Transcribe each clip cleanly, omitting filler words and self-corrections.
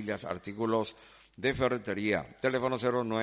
manillas, artículos de ferretería. Teléfono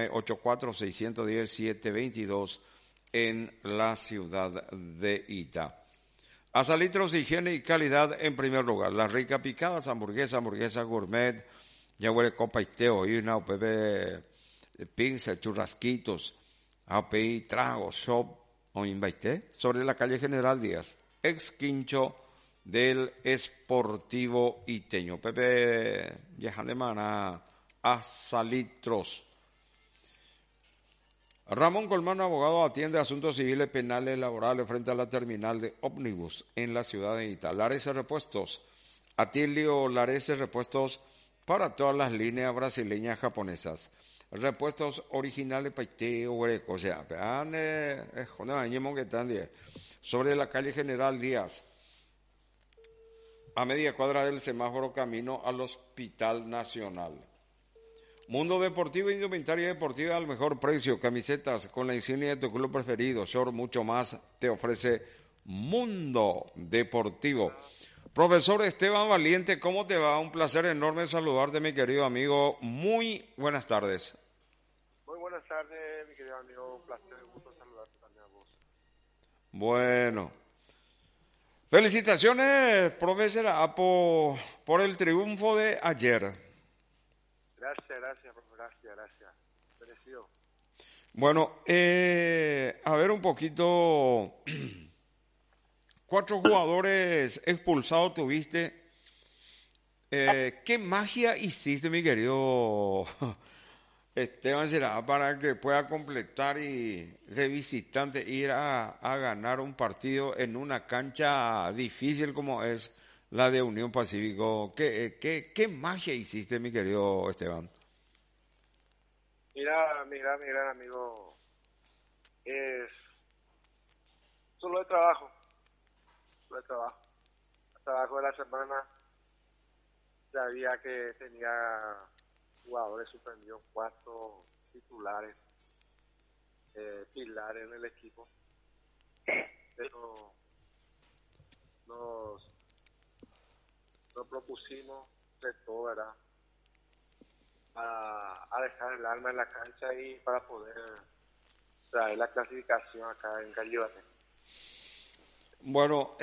0984-610-722 en la ciudad de Ita. Asalitros, higiene y calidad en primer lugar. Las ricas picadas, hamburguesa gourmet, yahuere copa y teo, y una UPB, pinza, churrasquitos, API, tragos, shop, o invité, sobre la calle General Díaz, ex quincho del Esportivo Iteño. Pepe, viajan de Maná, Asalitros. Ramón Colmano, abogado, atiende asuntos civiles, penales, laborales frente a la terminal de ómnibus en la ciudad de Ita. Larese Repuestos, Atilio Larese Repuestos para todas las líneas brasileñas japonesas. Repuestos originales paiteo greco, o sea, sobre la calle General Díaz, a media cuadra del semáforo camino al Hospital Nacional. Mundo Deportivo e indumentaria deportiva al mejor precio, camisetas con la insignia de tu club preferido, short, mucho más, te ofrece Mundo Deportivo. Profesor Esteban Valiente, ¿cómo te va? Un placer enorme saludarte, mi querido amigo. Muy buenas tardes. Muy buenas tardes, mi querido amigo. Un placer, un gusto saludarte también a vos. Bueno. Felicitaciones, profesor, por el triunfo de ayer. Gracias, profe, gracias. Merecido. Bueno, a ver un poquito, 4 jugadores expulsados tuviste. ¿Qué magia hiciste, mi querido Esteban Será, para que pueda completar y de visitante ir a ganar un partido en una cancha difícil como es la de Unión Pacífico? ¿Qué magia hiciste, mi querido Esteban? Mira, mi gran amigo, es solo de trabajo. El trabajo de la semana. Sabía que tenía jugadores suspendidos, 4 titulares, pilares en el equipo, pero nos propusimos de todo, ¿verdad? A dejar el alma en la cancha y para poder traer la clasificación acá en Callibate. Bueno,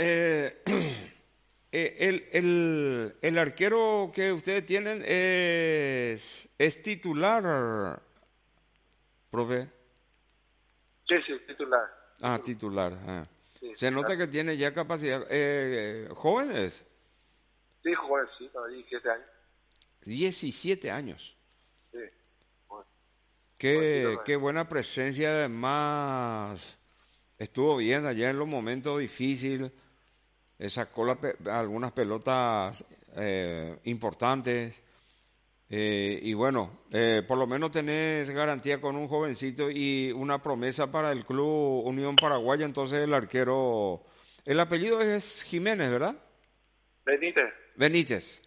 el arquero que ustedes tienen es titular, profe. Sí, titular. Titular. Sí, Se nota que tiene ya capacidad. ¿Jóvenes? Sí, jovencito, 17 años. 17 años. Sí. Qué buena presencia, además. Estuvo bien allá en los momentos difíciles. Sacó algunas pelotas importantes. Y bueno, por lo menos tenés garantía con un jovencito y una promesa para el Club Unión Paraguaya. Entonces el arquero, el apellido es Jiménez, ¿verdad? Benítez.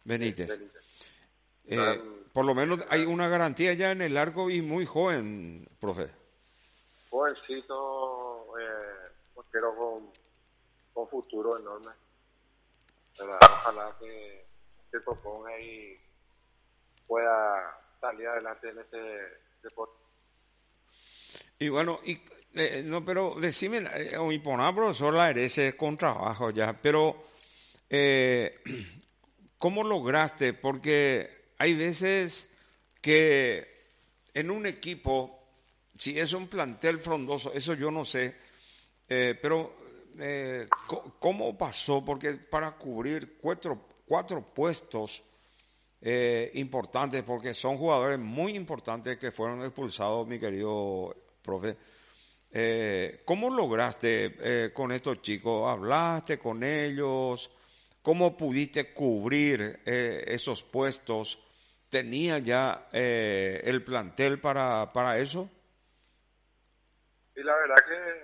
Por lo menos hay una garantía ya en el arco y muy joven, profe. Jovencito, arquero con futuro enorme. Ojalá que se proponga y pueda salir adelante en este deporte. Y bueno, no, pero decime, imponer, profesor, la herencia con trabajo ya, pero ¿cómo lograste? Porque hay veces que en un equipo, si es un plantel frondoso, eso yo no sé, pero ¿cómo pasó? Porque para cubrir 4 puestos importantes, porque son jugadores muy importantes que fueron expulsados, mi querido profe. ¿Cómo lograste con estos chicos? ¿Hablaste con ellos? ¿Cómo pudiste cubrir esos puestos? ¿Tenía ya el plantel para eso? Y la verdad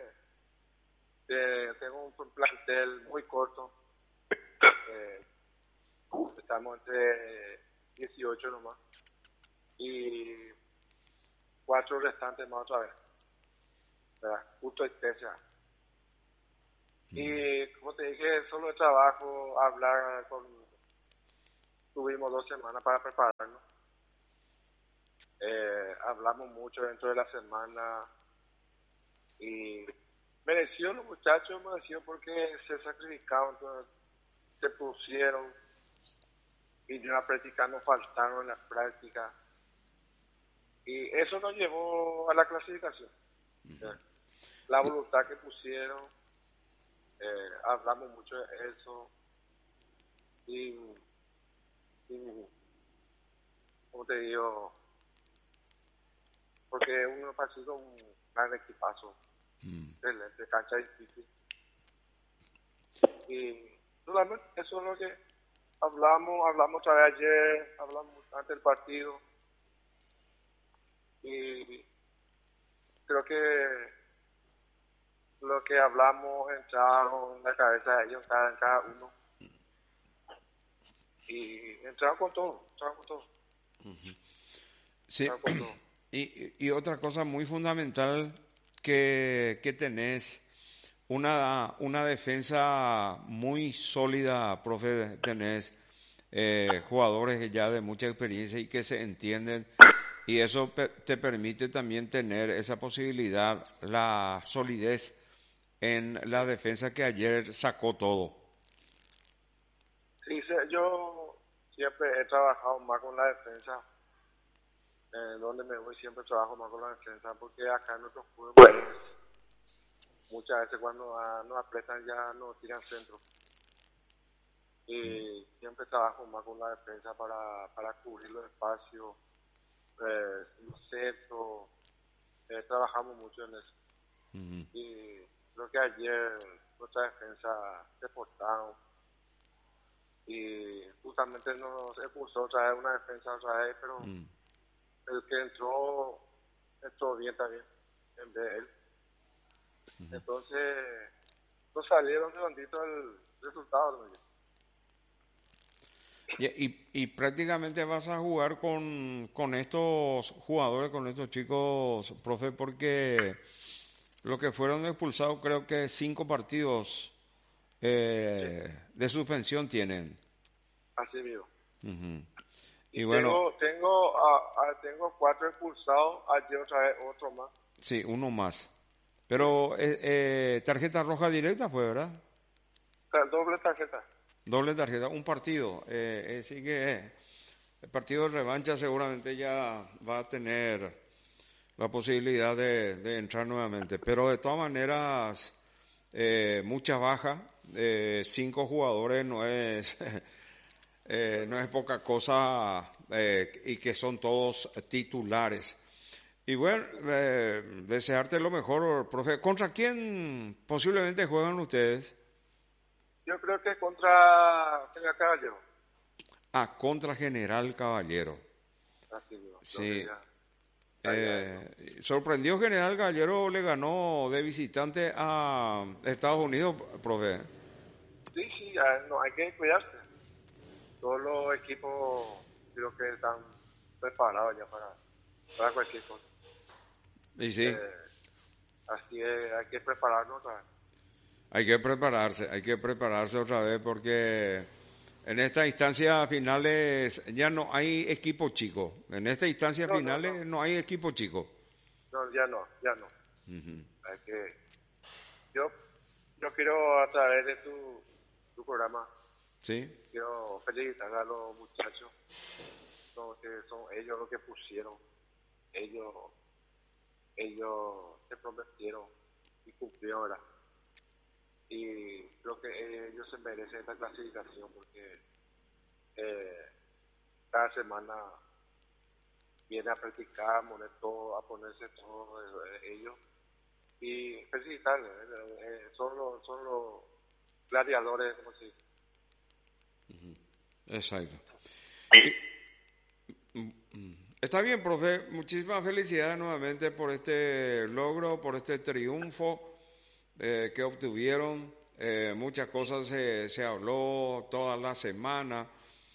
que tengo un plantel muy corto. Estamos entre 18 nomás. Y 4 restantes más otra vez. ¿Verdad? Justo especial. Y como te dije, solo de trabajo, hablar tuvimos 2 semanas para prepararnos. Hablamos mucho dentro de la semana y mereció los muchachos, mereció porque se sacrificaron, se pusieron, vinieron a practicar, no faltaron en la práctica y eso nos llevó a la clasificación. La voluntad que pusieron, hablamos mucho de eso y como te digo, porque uno parece un gran equipazo, excelente, cancha difícil. Y solamente eso es lo que hablamos otra vez ayer, hablamos antes del partido. Y creo que lo que hablamos entraron en la cabeza de ellos, en cada uno. Y entraron con todo. Sí. Y otra cosa muy fundamental que tenés una defensa muy sólida, profe, tenés jugadores ya de mucha experiencia y que se entienden, y eso te permite también tener esa posibilidad, la solidez en la defensa que ayer sacó todo. Sí, yo siempre he trabajado más con la defensa. Donde me voy siempre trabajo más con la defensa, porque acá en nuestros pueblos muchas veces cuando nos apretan ya no tiran centro. Y siempre trabajo más con la defensa para cubrir los espacios, los centros. Trabajamos mucho en eso. Y creo que ayer nuestra defensa se portaron y justamente nos expulsó otra vez una defensa otra vez, pero el que entró bien también en vez de él. Entonces no salieron redonditos el resultado, ¿no? Y prácticamente vas a jugar con estos jugadores, con estos chicos, profe, porque los que fueron expulsados creo que 5 partidos de suspensión tienen. Así mismo. Y bueno, tengo 4 expulsados, ayer otra vez otro más. Sí, uno más. Pero tarjeta roja directa fue, ¿verdad? Doble tarjeta. Doble tarjeta, un partido. Así que el partido de revancha seguramente ya va a tener la posibilidad de entrar nuevamente. Pero de todas maneras, mucha baja. 5 jugadores no es poca cosa, y que son todos titulares. Y bueno, desearte lo mejor, profe. ¿Contra quién posiblemente juegan ustedes? Yo creo que contra General Caballero. Contra General Caballero. Así mismo. Sí. Sorprendió General Caballero, le ganó de visitante a Estados Unidos, profe. Sí, no, hay que cuidarse. Todos los equipos creo que están preparados ya para cualquier cosa. Y sí. Así es, hay que prepararnos otra vez. Hay que prepararse otra vez porque en estas instancias finales ya no hay equipo chico. En estas instancias finales no hay equipo chico. No, ya no. Hay que, yo quiero a través de tu programa, sí, quiero felicitar a los muchachos, que son ellos los que pusieron, ellos se prometieron y cumplieron, ¿verdad? Y creo que ellos se merecen esta clasificación porque cada semana viene a practicar, a ponerse todo ellos y felicitarles. Son los gladiadores, como se dice. Exacto. Está bien, profe. Muchísimas felicidades nuevamente por este logro, por este triunfo que obtuvieron. Muchas cosas se habló toda la semana,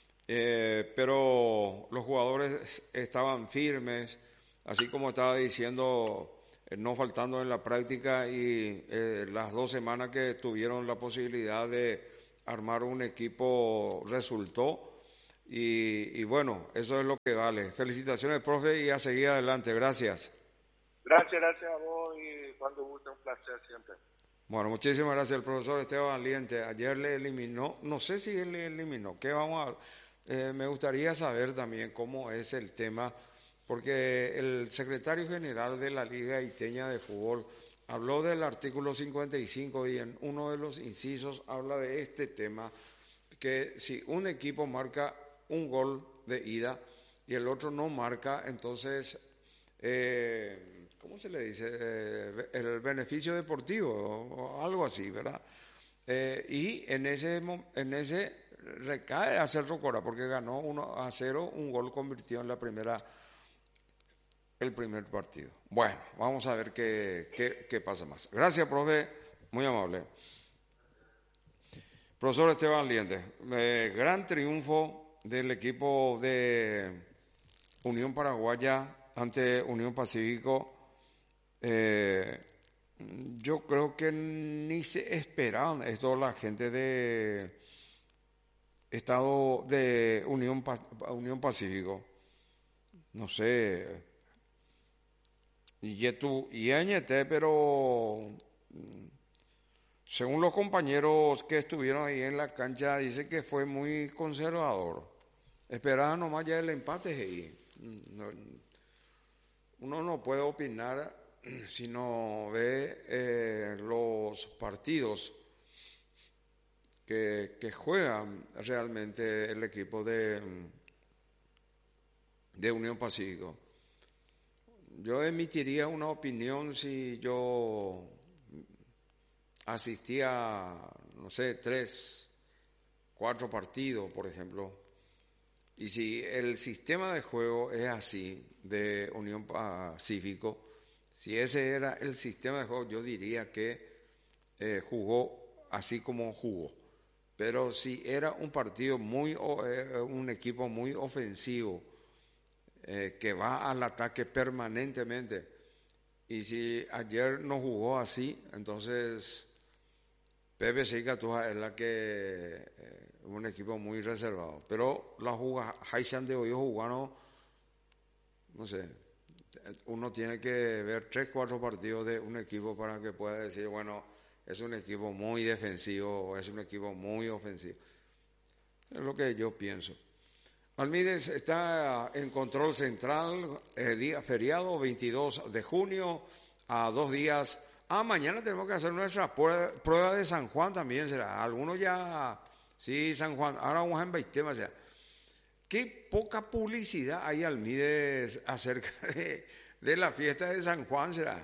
pero los jugadores estaban firmes, así como estaba diciendo, no faltando en la práctica, y las 2 semanas que tuvieron la posibilidad de armar un equipo resultó. y bueno, eso es lo que vale. Felicitaciones, profe, y a seguir adelante. Gracias. Gracias a vos y cuando guste, un placer siempre. Bueno, muchísimas gracias al profesor Esteban Valiente. Ayer le eliminó, no sé si él le eliminó, me gustaría saber también cómo es el tema, porque el secretario general de la Liga Haiteña de Fútbol habló del artículo 55 y en uno de los incisos habla de este tema, que si un equipo marca un gol de ida y el otro no marca, entonces... ¿cómo se le dice? El beneficio deportivo o algo así, ¿verdad? Y en ese recae a Cerro Cora porque ganó 1-0, un gol convirtió en el primer partido. Bueno, vamos a ver qué pasa más. Gracias, profe, muy amable. Profesor Esteban Liende, gran triunfo del equipo de Unión Paraguaya ante Unión Pacífico. Yo creo que ni se esperaban esto la gente de Estado de Unión Pacífico. No sé, pero según los compañeros que estuvieron ahí en la cancha, dice que fue muy conservador. Esperaban nomás ya el empate y uno no puede opinar si no ve los partidos que juegan realmente el equipo de Unión Pacífico. Yo emitiría una opinión si yo asistía, no sé, 3, 4 partidos, por ejemplo, y si el sistema de juego es así, de Unión Pacífico, si ese era el sistema de juego, yo diría que jugó así como jugó. Pero si era un partido un equipo muy ofensivo, que va al ataque permanentemente, y si ayer no jugó así, entonces PPC Catuja es la que un equipo muy reservado. Pero la Haitian de hoy jugaron, no sé, uno tiene que ver 3, 4 partidos de un equipo para que pueda decir, bueno, es un equipo muy defensivo o es un equipo muy ofensivo. Es lo que yo pienso. Almides está en control central, día feriado, 22 de junio, a 2 días. Mañana tenemos que hacer nuestra prueba de San Juan también, será. Algunos ya, sí, San Juan, ahora vamos en 20 temas ya. Qué poca publicidad hay, Almides, acerca de la fiesta de San Juan, será.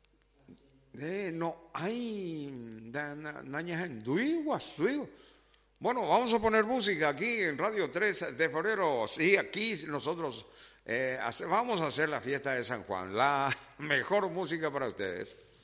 No hay nañas en Duiguasuigo. Bueno, vamos a poner música aquí en Radio 3 de febrero. Sí, aquí nosotros vamos a hacer la fiesta de San Juan, la mejor música para ustedes.